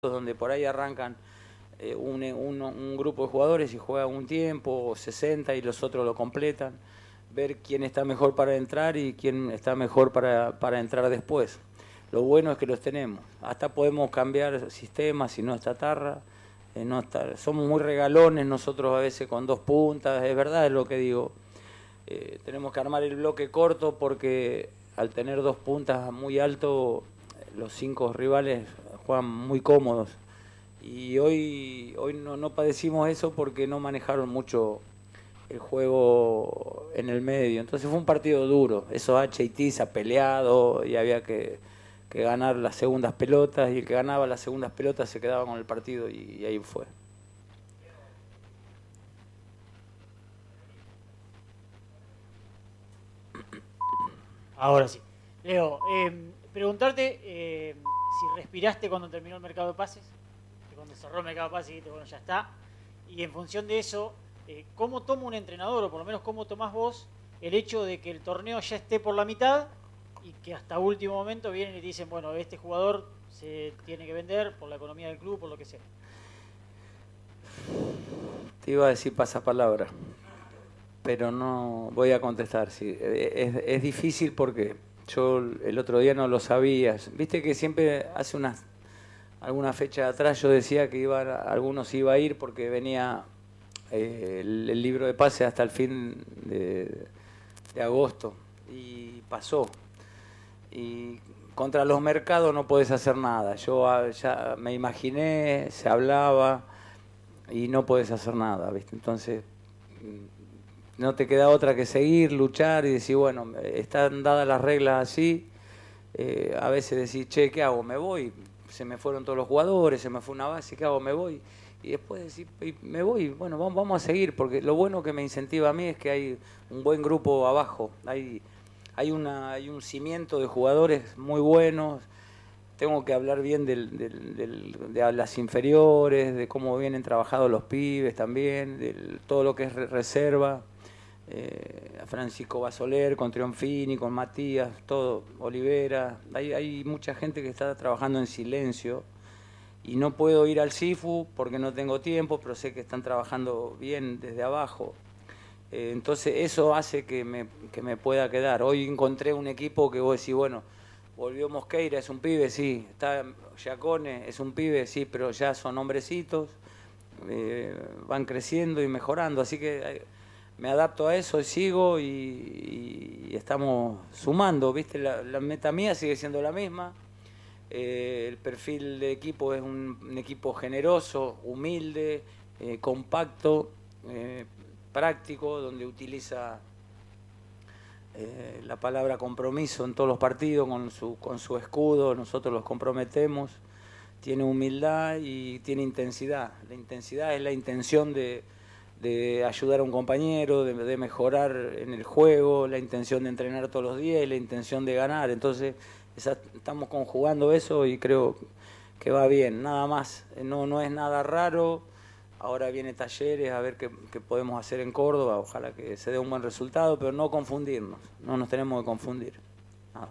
donde por ahí arrancan un grupo de jugadores y juegan un tiempo, 60 y los otros lo completan, ver quién está mejor para entrar y quién está mejor para entrar después. Lo bueno es que los tenemos, hasta podemos cambiar sistemas si no está Tarra, no está, somos muy regalones nosotros a veces con dos puntas, es verdad es lo que digo, tenemos que armar el bloque corto porque al tener dos puntas muy alto, los 5 rivales juegan muy cómodos. Y hoy no padecimos eso porque no manejaron mucho el juego en el medio. Entonces fue un partido duro. Esos H y T se ha peleado y había que ganar las segundas pelotas. Y el que ganaba las segundas pelotas se quedaba con el partido y ahí fue. Ahora sí. Leo, preguntarte si respiraste cuando terminó el mercado de pases, que cuando cerró el mercado de pases dijiste, bueno, ya está. Y en función de eso, ¿cómo toma un entrenador, o por lo menos cómo tomás vos, el hecho de que el torneo ya esté por la mitad y que hasta último momento vienen y te dicen, bueno, este jugador se tiene que vender por la economía del club, por lo que sea? Te iba a decir pasapalabra, pero no voy a contestar. Sí. Es difícil porque yo el otro día no lo sabía. Viste que siempre hace alguna fecha atrás yo decía que algunos iba a ir porque venía el libro de pase hasta el fin de agosto y pasó. Y contra los mercados no podés hacer nada. Yo ya me imaginé, se hablaba y no podés hacer nada, ¿viste? Entonces no te queda otra que seguir, luchar y decir, bueno, están dadas las reglas así. A veces decís, che, ¿qué hago? ¿Me voy? Se me fueron todos los jugadores, se me fue una base, ¿qué hago? ¿Me voy? Y después decís, me voy, bueno, vamos a seguir, porque lo bueno que me incentiva a mí es que hay un buen grupo abajo, hay un cimiento de jugadores muy buenos. Tengo que hablar bien de las inferiores, de cómo vienen trabajados los pibes también, de todo lo que es reserva. A Francisco Basoler, con Trionfini, con Matías, todo, Olivera. Hay mucha gente que está trabajando en silencio y no puedo ir al CIFU porque no tengo tiempo, pero sé que están trabajando bien desde abajo. Entonces eso hace que me pueda quedar. Hoy encontré un equipo que vos decís, bueno, volvió Mosqueira, es un pibe, sí, está Giacone, es un pibe, sí, pero ya son hombrecitos, van creciendo y mejorando, así que me adapto a eso y sigo y estamos sumando, ¿viste? La meta mía sigue siendo la misma. El perfil de equipo es un equipo generoso, humilde, compacto, práctico, donde utiliza la palabra compromiso en todos los partidos con su escudo, nosotros los comprometemos. Tiene humildad y tiene intensidad. La intensidad es la intención de ayudar a un compañero, de mejorar en el juego, la intención de entrenar todos los días y la intención de ganar. Entonces estamos conjugando eso y creo que va bien, nada más. No es nada raro. Ahora viene Talleres, a ver qué podemos hacer en Córdoba, ojalá que se dé un buen resultado, pero no confundirnos, no nos tenemos que confundir. Nada.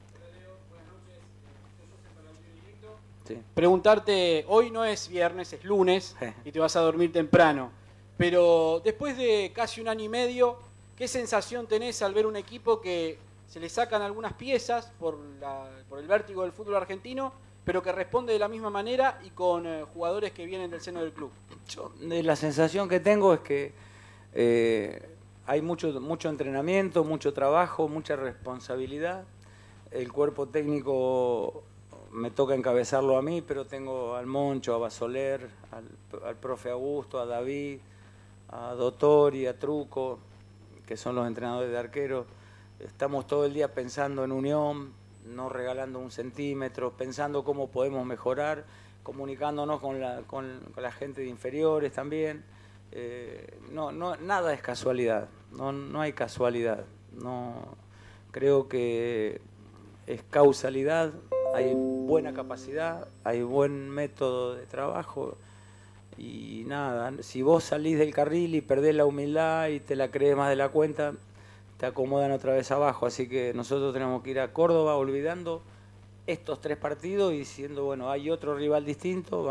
Sí. Preguntarte, hoy no es viernes, es lunes y te vas a dormir temprano, pero después de casi un año y medio, ¿qué sensación tenés al ver un equipo que se le sacan algunas piezas por el vértigo del fútbol argentino, pero que responde de la misma manera y con jugadores que vienen del seno del club? La sensación que tengo es que hay mucho entrenamiento, mucho trabajo, mucha responsabilidad. El cuerpo técnico me toca encabezarlo a mí, pero tengo al Moncho, a Basoler, al profe Augusto, a David, a Dottori, a Truco, que son los entrenadores de arqueros. Estamos todo el día pensando en unión, no regalando un centímetro, pensando cómo podemos mejorar, comunicándonos con la gente de inferiores también. Nada es casualidad, no hay casualidad. No, creo que es causalidad, hay buena capacidad, hay buen método de trabajo y nada, si vos salís del carril y perdés la humildad y te la crees más de la cuenta, te acomodan otra vez abajo, así que nosotros tenemos que ir a Córdoba olvidando estos 3 partidos y diciendo, bueno, hay otro rival distinto,